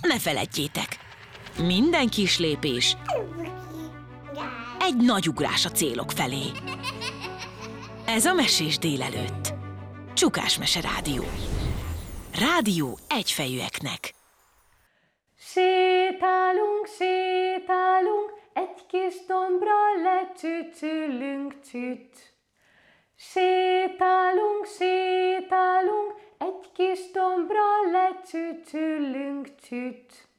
ne feledjétek, minden kis lépés egy nagy ugrás a célok felé. Ez a Mesés délelőtt. Csukás Mese Rádió. Rádió egyfejűeknek. Sétálunk, sétálunk, egy kis dombra lecsücsülünk, csücs. Sétálunk, sétálunk, egy kis dombra lecsücsülünk, csücs.